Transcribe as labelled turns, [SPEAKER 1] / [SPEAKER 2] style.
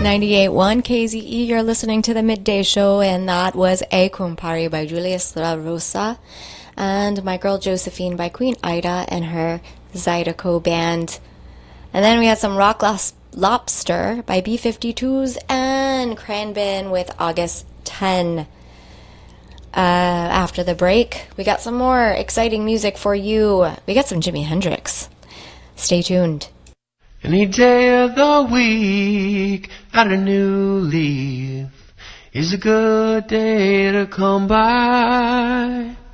[SPEAKER 1] 98.1 KZE. You're listening to the Midday Show, and that was A Kumpari by Julius La Rosa and My Girl Josephine by Queen Ida and her Zydeco band. And then we had some Rock Lobster by B-52s and Cranbin with August 10. After the break, we got some more exciting music for you. We got some Jimi Hendrix. Stay tuned.
[SPEAKER 2] Any day of the week, got a new leaf, is a good day to come by.